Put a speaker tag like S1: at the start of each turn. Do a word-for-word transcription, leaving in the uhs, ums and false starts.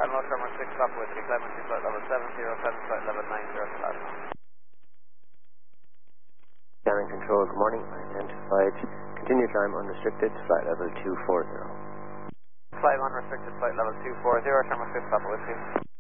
S1: Hello, Thermal six, Papa Whiskey, Clemency, flight level seven zero seven, flight level nine zero, Plasma.
S2: Scanning control, good morning. Identified. Continue climb unrestricted, flight level two four zero.
S1: Climb unrestricted, flight level two four zero, Thermal six, Papa Whiskey.